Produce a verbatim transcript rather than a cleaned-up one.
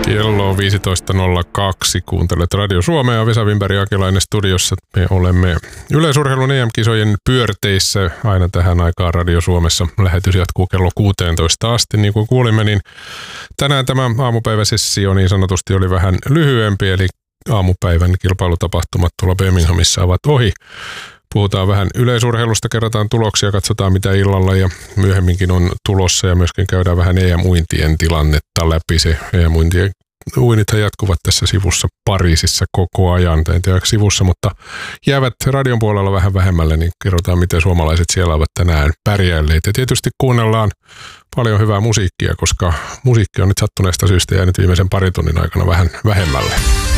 Kello on viisitoista nolla kaksi. Kuuntelet Radio Suomea. Vesa Wimberg ja Akelainen studiossa. Me olemme yleisurheilun E M-kisojen pyörteissä aina tähän aikaan Radio Suomessa. Lähetys jatkuu kello kuusitoista asti. Niin kuin kuulimme, niin tänään tämä aamupäiväsessio niin sanotusti oli vähän lyhyempi, eli aamupäivän kilpailutapahtumat tuolla Birminghamissa ovat ohi. Puhutaan vähän yleisurheilusta, kerrotaan tuloksia, katsotaan mitä illalla ja myöhemminkin on tulossa ja myöskin käydään vähän E M-uintien tilannetta läpi. Se E M-uintien uinnithan jatkuvat tässä sivussa Pariisissa koko ajan, en tiedä sivussa, mutta jäävät radion puolella vähän vähemmälle, niin kerrotaan miten suomalaiset siellä ovat tänään pärjäilleet. Ja tietysti kuunnellaan paljon hyvää musiikkia, koska musiikki on nyt sattuneesta syystä jäänyt viimeisen pari tunnin aikana vähän vähemmälle.